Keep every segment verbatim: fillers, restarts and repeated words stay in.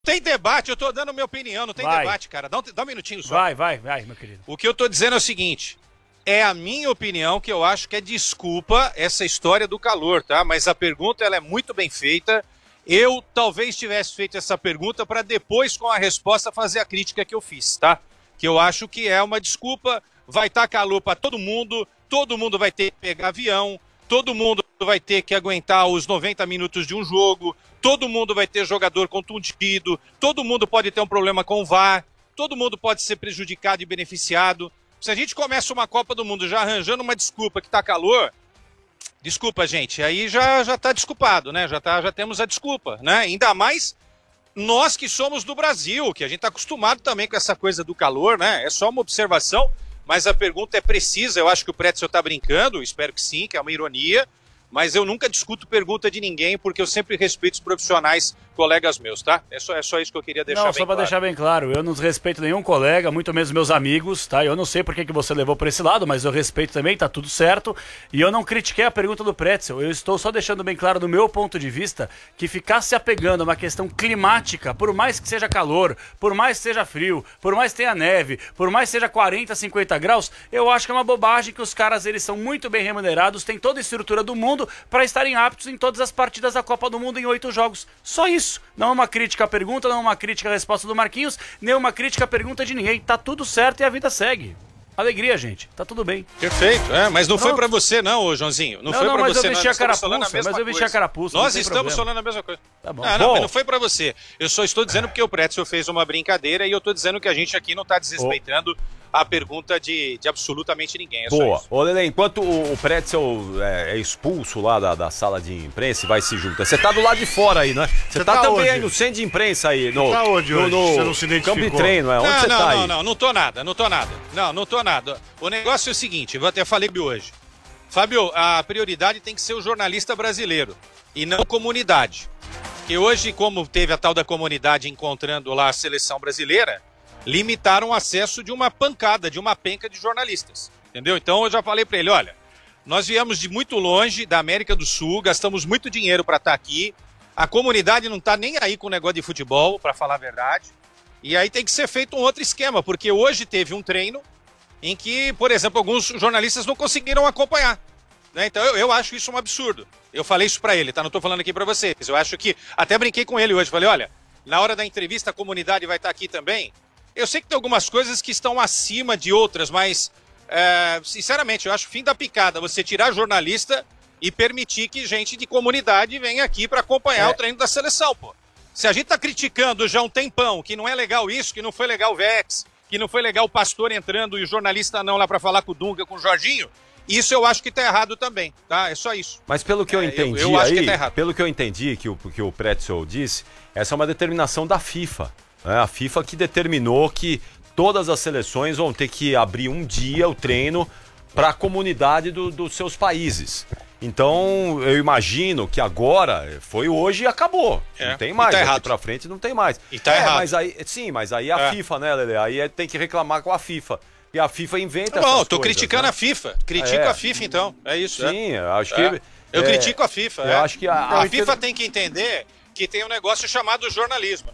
tem debate, eu tô dando minha opinião, não tem vai. debate, cara. Dá um, dá um minutinho só. Vai, vai, vai, meu querido. O que eu tô dizendo é o seguinte, é a minha opinião que eu acho que é desculpa essa história do calor, tá? Mas a pergunta, ela é muito bem feita. Eu talvez tivesse feito essa pergunta para depois, com a resposta, fazer a crítica que eu fiz, tá? Que eu acho que é uma desculpa, vai estar calor para todo mundo, todo mundo vai ter que pegar avião, todo mundo vai ter que aguentar os noventa minutos de um jogo, todo mundo vai ter jogador contundido, todo mundo pode ter um problema com o V A R, todo mundo pode ser prejudicado e beneficiado. Se a gente começa uma Copa do Mundo já arranjando uma desculpa que tá calor, desculpa, gente, aí já, já tá desculpado, né? Já, tá, já temos a desculpa, né? Ainda mais nós que somos do Brasil, que a gente tá acostumado também com essa coisa do calor, né? É só uma observação, mas a pergunta é precisa. Eu acho que o Pretzel tá brincando, espero que sim, que é uma ironia, mas eu nunca discuto pergunta de ninguém, porque eu sempre respeito os profissionais, colegas meus, tá? É só, é só isso que eu queria deixar não, bem claro. Não, só pra claro. deixar bem claro, eu não respeito nenhum colega, muito menos meus amigos, tá? Eu não sei por que que você levou pra esse lado, mas eu respeito também, tá tudo certo. E eu não critiquei a pergunta do Pretzel, eu estou só deixando bem claro do meu ponto de vista que ficar se apegando a uma questão climática, por mais que seja calor, por mais que seja frio, por mais que tenha neve, por mais que seja quarenta, cinquenta graus, eu acho que é uma bobagem, que os caras, eles são muito bem remunerados, têm toda a estrutura do mundo para estarem aptos em todas as partidas da Copa do Mundo em oito jogos. Só isso. Não é uma crítica à pergunta, não é uma crítica à resposta do Marquinhos, nem uma crítica à pergunta de ninguém. Tá tudo certo e a vida segue. Alegria, gente. Tá tudo bem. Perfeito, é, mas não Pronto. foi pra você não, ô Joãozinho. Não, Não, foi não, pra mas você eu não. vesti a Nós estamos falando carapuça, mesma mas eu vesti coisa. a carapuça, Nós não tem estamos problema. falando a mesma coisa. Tá bom. Não, não, Bom. mas não foi pra você. Eu só estou dizendo porque o Pretzel fez uma brincadeira e eu tô dizendo que a gente aqui não tá desrespeitando a pergunta de, de absolutamente ninguém. É Boa. só isso. Ô, Lelê, enquanto o, o Pretzel é, é expulso lá da, da sala de imprensa e vai se juntar, você tá do lado de fora aí, né? Você, Você tá, tá também onde? aí no centro de imprensa aí. No, Tá onde no, hoje? no Você não se identificou? campo de treino, é? Onde não, você não, tá não, aí? não, não tô nada, não tô nada. Não, não tô nada. O negócio é o seguinte, eu até falei hoje. Fábio, a prioridade tem que ser o jornalista brasileiro e não a comunidade. Porque hoje, como teve a tal da comunidade encontrando lá a seleção brasileira, limitaram o acesso de uma pancada, de uma penca de jornalistas. Entendeu? Então eu já falei para ele, olha, nós viemos de muito longe, da América do Sul, gastamos muito dinheiro para estar aqui, a comunidade não tá nem aí com o negócio de futebol, para falar a verdade, e aí tem que ser feito um outro esquema, porque hoje teve um treino em que, por exemplo, alguns jornalistas não conseguiram acompanhar. Né? Então eu, eu acho isso um absurdo. Eu falei isso para ele, tá? Não tô falando aqui para vocês. Eu acho que, até brinquei com ele hoje, falei, olha, na hora da entrevista a comunidade vai estar aqui também. Eu sei que tem algumas coisas que estão acima de outras, mas, é, sinceramente, eu acho fim da picada você tirar jornalista e permitir que gente de comunidade venha aqui para acompanhar É. o treino da seleção, pô. Se a gente tá criticando já há um tempão que não é legal isso, que não foi legal o Vex, que não foi legal o Pastor entrando e o jornalista não lá para falar com o Dunga, com o Jorginho, isso eu acho que tá errado também, tá? É só isso. Mas pelo que eu É, eu- entendi eu acho aí, que tá errado. pelo que eu entendi que o, que o Pretzel disse, essa é uma determinação da FIFA. Né? A FIFA que determinou que todas as seleções vão ter que abrir um dia o treino para a comunidade do- dos seus países. Então, eu imagino que agora, foi hoje e acabou. É, Não tem e mais, tá daqui errado. pra frente não tem mais. E tá é, errado. Mas aí, sim, mas aí a É. FIFA, né, Lele? Aí é- tem que reclamar com a FIFA. E a FIFA inventa Tá essas bom, tô coisas, criticando né? a FIFA. Critico É. a FIFA, então. É isso. Sim, é. eu acho que... É. Eu é, critico a FIFA. eu é. acho que a- a a FIFA FIFA tem que entender que tem um negócio chamado jornalismo, né?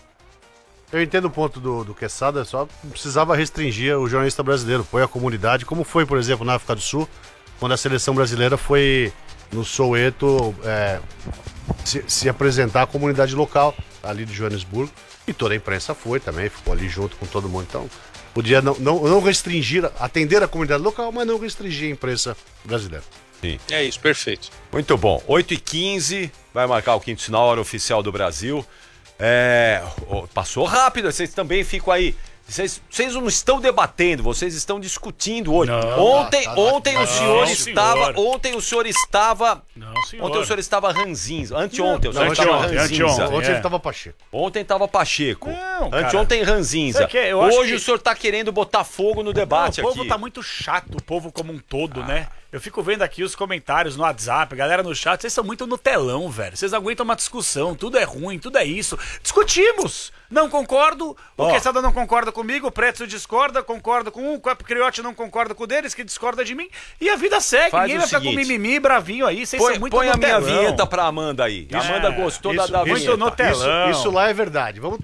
Eu entendo o ponto do, do Quesada, só precisava restringir o jornalista brasileiro, põe a comunidade, como foi, por exemplo, na África do Sul, quando a seleção brasileira foi no Soweto é, se, se apresentar à comunidade local, ali de Joanesburgo, e toda a imprensa foi também, ficou ali junto com todo mundo, então podia não, não, não restringir, atender a comunidade local, mas não restringir a imprensa brasileira. Sim. É isso, perfeito. Muito bom. oito e quinze, vai marcar o quinto sinal, hora oficial do Brasil. É, oh, passou rápido, vocês também ficam aí. Vocês, vocês não estão debatendo, vocês estão discutindo hoje. Não. ontem Tá, tá, ontem não, o senhor senhor. estava. Ontem o senhor estava. Não, senhor. Ontem o senhor estava ranzinza. Anteontem, o Não, senhor estava anteontem, ranzinza. anteontem. Ontem É. ele tava Pacheco. Ontem estava Pacheco. Não, cara. Anteontem ranzinza. Sabe que eu acho Hoje que- o senhor está querendo botar fogo no debate Não, o povo aqui. tá muito chato, o povo como um todo, né? Eu fico vendo aqui os comentários no WhatsApp, a galera no chat, vocês são muito Nutelão, velho. Vocês aguentam uma discussão, tudo é ruim, tudo é isso. Discutimos! não concordo, o Ó. Quesada não concorda comigo, o Pretzel discorda, concorda com um, o Criotti não concorda com o deles, que discorda de mim, e a vida segue. Faz Ninguém o vai ficar com seguinte. mimimi, bravinho aí, vocês Põe, são muito põe a minha Nutelão. vinheta pra Amanda aí. A Amanda gostou da, isso- da isso vinheta. no telão. Isso, isso lá é verdade. Vamos